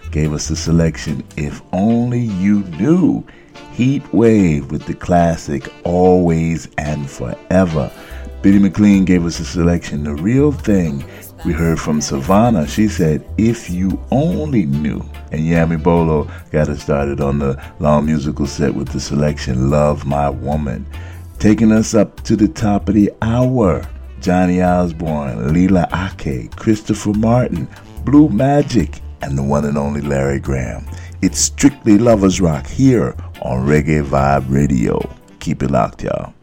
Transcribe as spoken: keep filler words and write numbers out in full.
gave us a selection, If Only You Knew. Heat Wave with the classic Always and Forever. Bitty McLean gave us a selection, The Real Thing. We heard from Savannah. She said, If You Only Knew. And Yami Bolo got us started on the long musical set with the selection, Love My Woman. Taking us up to the top of the hour, Johnny Osborne, Leela Ake, Christopher Martin, Blue Magic, and the one and only Larry Graham. It's strictly Lovers Rock here on Reggae Vibe Radio. Keep it locked, y'all.